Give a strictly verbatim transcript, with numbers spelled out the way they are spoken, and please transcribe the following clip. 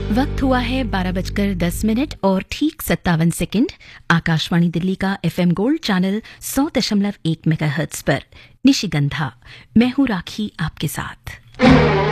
वक्त हुआ है बारह बजकर दस मिनट और ठीक सत्तावन सेकंड। आकाशवाणी दिल्ली का एफएम गोल्ड चैनल सौ दशमलव एक मेगाहर्ट्ज पर निशिगंधा। मैं हूं राखी आपके साथ।